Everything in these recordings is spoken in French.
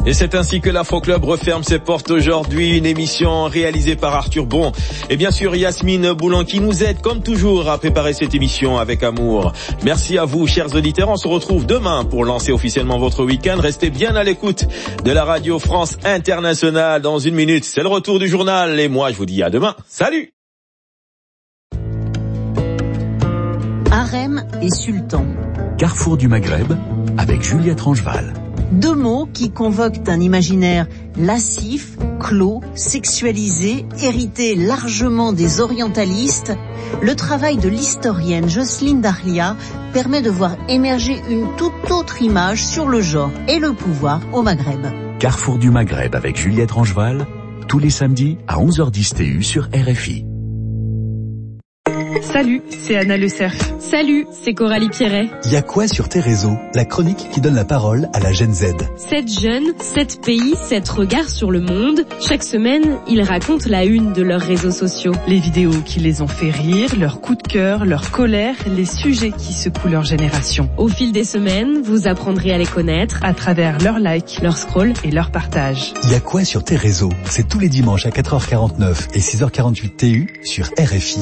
Et c'est ainsi que l'Afro-Club referme ses portes aujourd'hui, une émission réalisée par Arthur Bon et bien sûr Yasmine Boulan qui nous aide comme toujours à préparer cette émission avec amour. Merci à vous chers auditeurs, on se retrouve demain pour lancer officiellement votre week-end. Restez bien à l'écoute de la Radio France Internationale. Dans une minute, c'est le retour du journal et moi je vous dis à demain. Salut! Harem et sultan. Carrefour du Maghreb avec Juliette Rangeval. Deux mots qui convoquent un imaginaire lascif, clos, sexualisé, hérité largement des orientalistes. Le travail de l'historienne Jocelyne Dahlia permet de voir émerger une toute autre image sur le genre et le pouvoir au Maghreb. Carrefour du Maghreb avec Juliette Rangeval, tous les samedis à 11h10 TU sur RFI. Salut, c'est Anna Le Cerf. Salut, c'est Coralie Pierret. Y a quoi sur tes réseaux? La chronique qui donne la parole à la Gen Z. 7 jeunes, 7 pays, 7 regards sur le monde. Chaque semaine, ils racontent la une de leurs réseaux sociaux. Les vidéos qui les ont fait rire, leurs coups de cœur, leur colère, les sujets qui secouent leur génération. Au fil des semaines, vous apprendrez à les connaître à travers leurs likes, leurs scrolls et leurs partages. Y a quoi sur tes réseaux? C'est tous les dimanches à 4h49 et 6h48 TU sur RFI.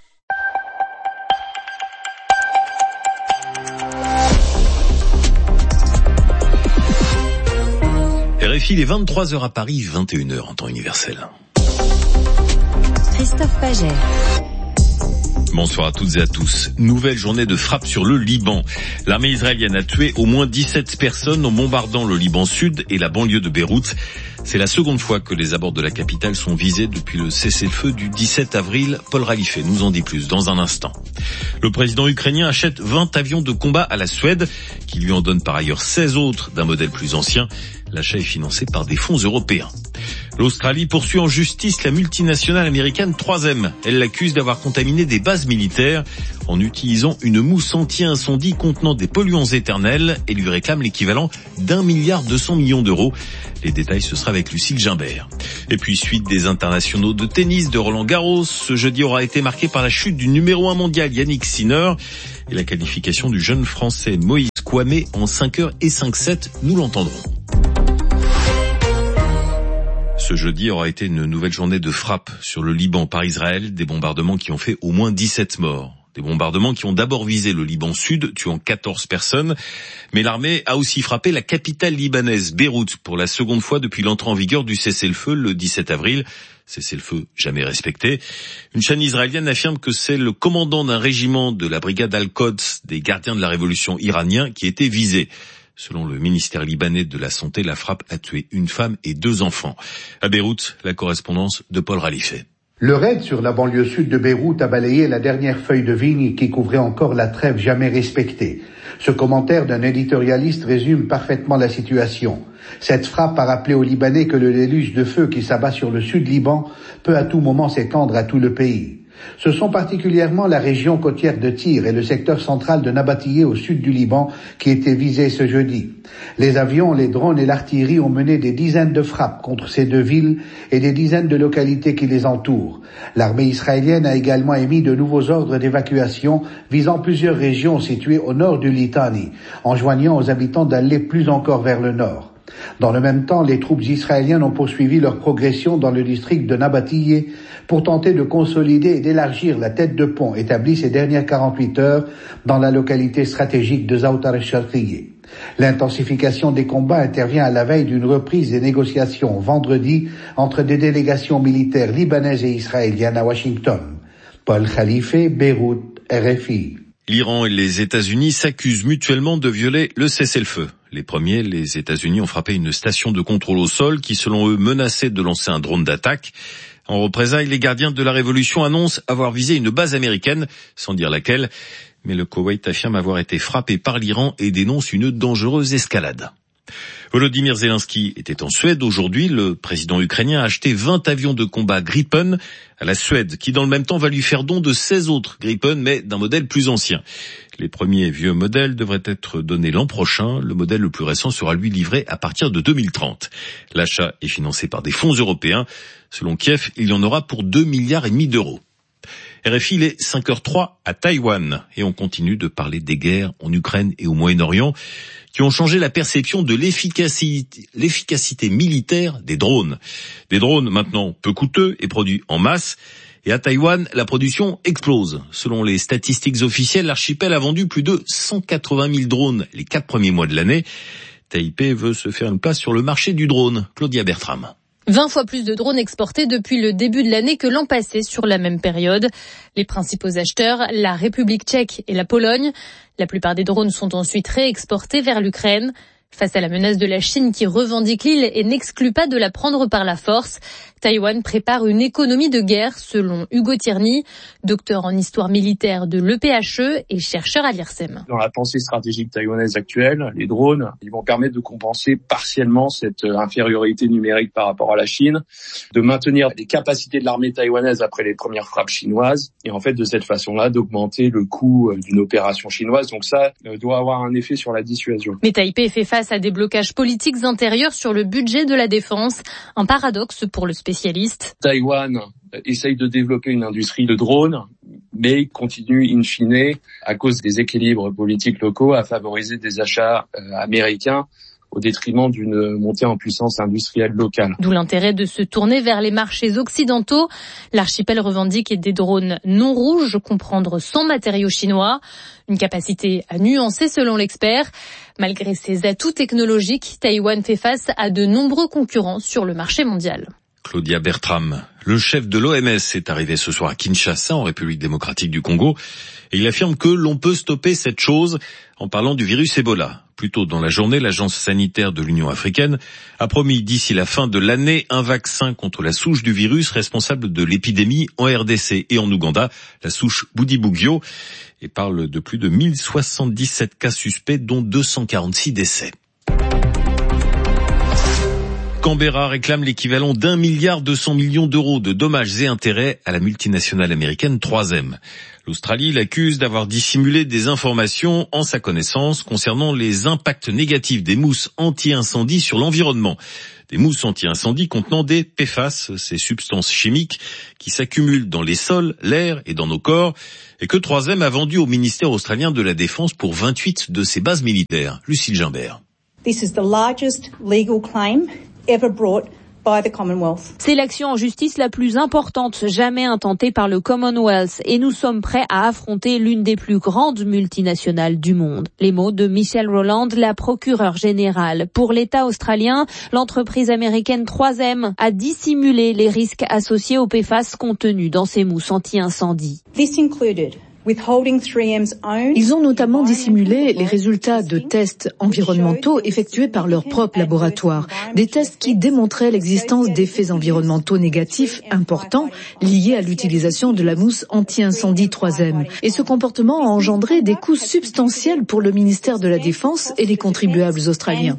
RFI, il est 23h à Paris, 21h en temps universel. Christophe Paget. Bonsoir à toutes et à tous. Nouvelle journée de frappe sur le Liban. L'armée israélienne a tué au moins 17 personnes en bombardant le Liban Sud et la banlieue de Beyrouth. C'est la seconde fois que les abords de la capitale sont visés depuis le cessez-le-feu du 17 avril. Paul Ralifé nous en dit plus dans un instant. Le président ukrainien achète 20 avions de combat à la Suède, qui lui en donne par ailleurs 16 autres d'un modèle plus ancien. L'achat est financé par des fonds européens. L'Australie poursuit en justice la multinationale américaine 3M. Elle l'accuse d'avoir contaminé des bases militaires en utilisant une mousse anti-incendie contenant des polluants éternels et lui réclame l'équivalent d'1,2 milliard d'euros. Les détails, ce sera avec Lucille Gimbert. Et puis, suite des internationaux de tennis de Roland-Garros, ce jeudi aura été marqué par la chute du numéro 1 mondial Yannick Sinner et la qualification du jeune français Moïse Kouamé en 5h et 5-7. Nous l'entendrons. Ce jeudi aura été une nouvelle journée de frappe sur le Liban par Israël, des bombardements qui ont fait au moins 17 morts. Des bombardements qui ont d'abord visé le Liban Sud, tuant 14 personnes. Mais l'armée a aussi frappé la capitale libanaise, Beyrouth, pour la seconde fois depuis l'entrée en vigueur du cessez-le-feu le 17 avril. Cessez-le-feu jamais respecté. Une chaîne israélienne affirme que c'est le commandant d'un régiment de la brigade Al-Quds des gardiens de la révolution iranien qui était visé. Selon le ministère libanais de la Santé, la frappe a tué une femme et 2 enfants. À Beyrouth, la correspondance de Paul Ralifé. Le raid sur la banlieue sud de Beyrouth a balayé la dernière feuille de vigne qui couvrait encore la trêve jamais respectée. Ce commentaire d'un éditorialiste résume parfaitement la situation. Cette frappe a rappelé aux Libanais que le déluge de feu qui s'abat sur le sud Liban peut à tout moment s'étendre à tout le pays. Ce sont particulièrement la région côtière de Tyr et le secteur central de Nabatiyeh au sud du Liban qui étaient visés ce jeudi. Les avions, les drones et l'artillerie ont mené des dizaines de frappes contre ces 2 villes et des dizaines de localités qui les entourent. L'armée israélienne a également émis de nouveaux ordres d'évacuation visant plusieurs régions situées au nord du Litani, enjoignant aux habitants d'aller plus encore vers le nord. Dans le même temps, les troupes israéliennes ont poursuivi leur progression dans le district de Nabatiyeh pour tenter de consolider et d'élargir la tête de pont établie ces dernières 48 heures dans la localité stratégique de Zawtar al-Sharqiyeh. L'intensification des combats intervient à la veille d'une reprise des négociations vendredi entre des délégations militaires libanaises et israéliennes à Washington. Paul Khalifé, Beyrouth, RFI. L'Iran et les États-Unis s'accusent mutuellement de violer le cessez-le-feu. Les premiers, les États-Unis, ont frappé une station de contrôle au sol qui, selon eux, menaçait de lancer un drone d'attaque. En représailles, les gardiens de la Révolution annoncent avoir visé une base américaine, sans dire laquelle. Mais le Koweït affirme avoir été frappé par l'Iran et dénonce une dangereuse escalade. Volodymyr Zelensky était en Suède aujourd'hui. Le président ukrainien a acheté 20 avions de combat Gripen à la Suède, qui dans le même temps va lui faire don de 16 autres Gripen, mais d'un modèle plus ancien. Les premiers vieux modèles devraient être donnés l'an prochain. Le modèle le plus récent sera lui livré à partir de 2030. L'achat est financé par des fonds européens. Selon Kiev, il y en aura pour 2,5 milliards d'euros. RFI, il est 5h03 à Taïwan. Et on continue de parler des guerres en Ukraine et au Moyen-Orient qui ont changé la perception de l'efficacité militaire des drones. Des drones maintenant peu coûteux et produits en masse. Et à Taïwan, la production explose. Selon les statistiques officielles, l'archipel a vendu plus de 180 000 drones les 4 premiers mois de l'année. Taipei veut se faire une place sur le marché du drone. Claudia Bertram. 20 fois plus de drones exportés depuis le début de l'année que l'an passé sur la même période. Les principaux acheteurs, la République tchèque et la Pologne. La plupart des drones sont ensuite réexportés vers l'Ukraine. Face à la menace de la Chine qui revendique l'île et n'exclut pas de la prendre par la force, Taïwan prépare une économie de guerre, selon Hugo Tierney, docteur en histoire militaire de l'EPHE et chercheur à l'IRSEM. Dans la pensée stratégique taïwanaise actuelle, les drones, ils vont permettre de compenser partiellement cette infériorité numérique par rapport à la Chine, de maintenir les capacités de l'armée taïwanaise après les premières frappes chinoises, et en fait de cette façon-là d'augmenter le coût d'une opération chinoise. Donc ça doit avoir un effet sur la dissuasion. Mais Taipei fait face à des blocages politiques intérieurs sur le budget de la défense, un paradoxe pour le spécialiste. Taïwan essaye de développer une industrie de drones, mais continue in fine, à cause des équilibres politiques locaux, à favoriser des achats américains au détriment d'une montée en puissance industrielle locale. D'où l'intérêt de se tourner vers les marchés occidentaux. L'archipel revendique des drones non rouges, comprendre sans matériaux chinois. Une capacité à nuancer selon l'expert. Malgré ses atouts technologiques, Taïwan fait face à de nombreux concurrents sur le marché mondial. Claudia Bertram, le chef de l'OMS est arrivé ce soir à Kinshasa, en République démocratique du Congo, et il affirme que l'on peut stopper cette chose en parlant du virus Ebola. Plus tôt dans la journée, l'agence sanitaire de l'Union africaine a promis d'ici la fin de l'année un vaccin contre la souche du virus responsable de l'épidémie en RDC et en Ouganda, la souche Bundibugyo, et parle de plus de 1077 cas suspects, dont 246 décès. Canberra réclame l'équivalent d'1,2 milliard d'euros de dommages et intérêts à la multinationale américaine 3M. L'Australie l'accuse d'avoir dissimulé des informations en sa connaissance concernant les impacts négatifs des mousses anti-incendie sur l'environnement. Des mousses anti-incendie contenant des PFAS, ces substances chimiques qui s'accumulent dans les sols, l'air et dans nos corps, et que 3M a vendu au ministère australien de la Défense pour 28 de ses bases militaires. Lucille Gimbert. This is the largest legal claim ever brought by the Commonwealth. C'est l'action en justice la plus importante jamais intentée par le Commonwealth et nous sommes prêts à affronter l'une des plus grandes multinationales du monde. Les mots de Michelle Rowland, la procureure générale. Pour l'État australien, l'entreprise américaine 3M a dissimulé les risques associés aux PFAS contenus dans ces mousses anti-incendie. This included Ils ont notamment dissimulé les résultats de tests environnementaux effectués par leur propre laboratoire. Des tests qui démontraient l'existence d'effets environnementaux négatifs importants liés à l'utilisation de la mousse anti-incendie 3M. Et ce comportement a engendré des coûts substantiels pour le ministère de la Défense et les contribuables australiens.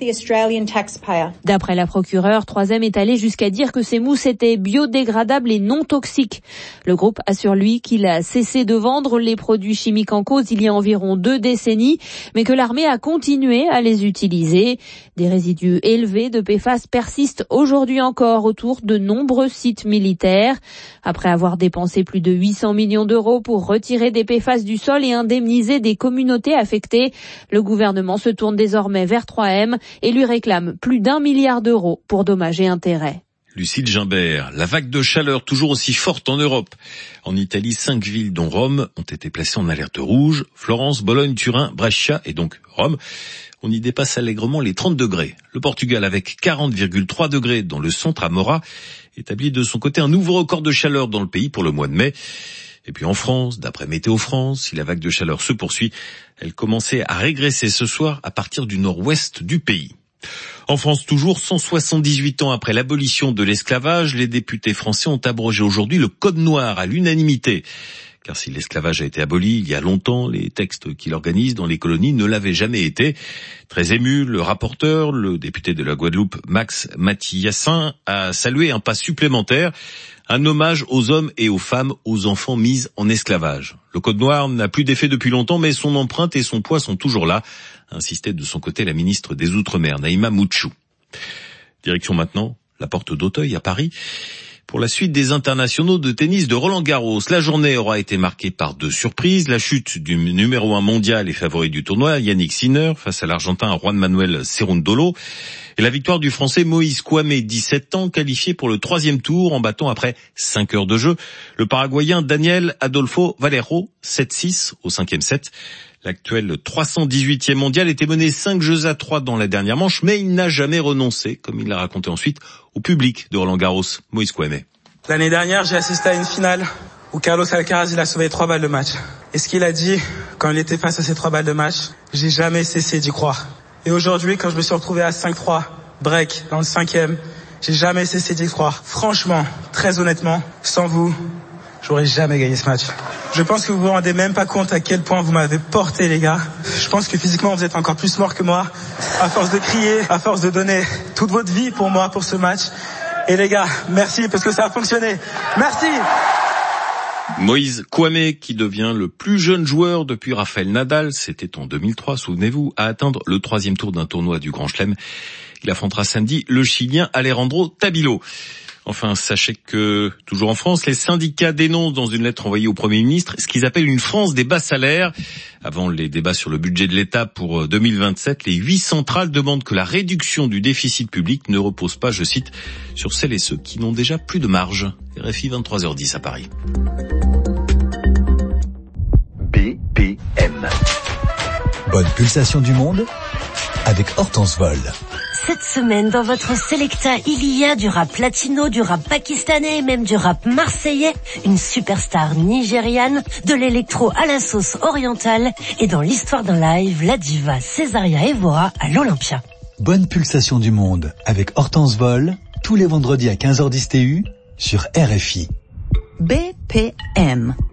D'après la procureure, 3M est allé jusqu'à dire que ces mousses étaient biodégradables et non toxiques. Le groupe assure lui qu'il a cessé de vendre les produits chimiques en cause il y a environ 2 décennies, mais que l'armée a continué à les utiliser. Des résidus élevés de PFAS persistent aujourd'hui encore autour de nombreux sites militaires. Après avoir dépensé plus de 800 millions d'euros pour retirer des PFAS du sol et indemniser des communautés affectées, le gouvernement se tourne désormais vers 3M et lui réclame plus d'1 milliard d'euros pour dommages et intérêts. Lucille Gimbert, la vague de chaleur toujours aussi forte en Europe. En Italie, 5 villes dont Rome ont été placées en alerte rouge. Florence, Bologne, Turin, Brescia et donc Rome. On y dépasse allègrement les 30 degrés. Le Portugal, avec 40,3 degrés dans le centre à Mora, établit de son côté un nouveau record de chaleur dans le pays pour le mois de mai. Et puis en France, d'après Météo France, si la vague de chaleur se poursuit, elle commençait à régresser ce soir à partir du nord-ouest du pays. En France, toujours 178 ans après l'abolition de l'esclavage, les députés français ont abrogé aujourd'hui le Code noir à l'unanimité. Car si l'esclavage a été aboli il y a longtemps, les textes qui l'organisent dans les colonies ne l'avaient jamais été. Très ému, le rapporteur, le député de la Guadeloupe, Max Mathiassin, a salué un pas supplémentaire, un hommage aux hommes et aux femmes, aux enfants mis en esclavage. Le Code noir n'a plus d'effet depuis longtemps, mais son empreinte et son poids sont toujours là, insistait de son côté la ministre des Outre-mer, Naïma Mouchou. Direction maintenant la porte d'Auteuil à Paris. pour la suite des internationaux de tennis de Roland-Garros. La journée aura été marquée par 2 surprises. La chute du numéro 1 mondial et favori du tournoi, Yannick Sinner, face à l'Argentin Juan Manuel Cerundolo. Et la victoire du Français Moïse Kouamé, 17 ans, qualifié pour le 3e tour en battant après 5 heures de jeu le Paraguayen Daniel Adolfo Valero, 7-6 au 5e set. L'actuel 318e mondial était mené 5-3 dans la dernière manche, mais il n'a jamais renoncé, comme il l'a raconté ensuite au public de Roland-Garros. Moïse Kouamé. L'année dernière, j'ai assisté à une finale où Carlos Alcaraz, il a sauvé 3 balles de match. Et ce qu'il a dit quand il était face à ces 3 balles de match, j'ai jamais cessé d'y croire. Et aujourd'hui, quand je me suis retrouvé à 5-3, break, dans le 5e, j'ai jamais cessé d'y croire. Franchement, très honnêtement, sans vous, j'aurais jamais gagné ce match. Je pense que vous vous rendez même pas compte à quel point vous m'avez porté, les gars. Je pense que physiquement, vous êtes encore plus morts que moi. À force de crier, à force de donner toute votre vie pour moi, pour ce match. Et les gars, merci parce que ça a fonctionné. Merci! Moïse Kouamé, qui devient le plus jeune joueur depuis Rafael Nadal, c'était en 2003, souvenez-vous, à atteindre le 3e tour d'un tournoi du Grand Chelem. Il affrontera samedi le Chilien Alejandro Tabilo. Enfin, sachez que, toujours en France, les syndicats dénoncent dans une lettre envoyée au Premier ministre ce qu'ils appellent une France des bas salaires. Avant les débats sur le budget de l'État pour 2027, les 8 centrales demandent que la réduction du déficit public ne repose pas, je cite, sur celles et ceux qui n'ont déjà plus de marge. RFI 23h10 à Paris. BPM. Bonne pulsation du monde avec Hortense Vol. Cette semaine, dans votre Selecta, il y a du rap latino, du rap pakistanais et même du rap marseillais, une superstar nigériane, de l'électro à la sauce orientale et dans l'histoire d'un live, la diva Césaria Evora à l'Olympia. Bonne pulsation du monde avec Hortense Vol, tous les vendredis à 15h10 TU sur RFI. BPM.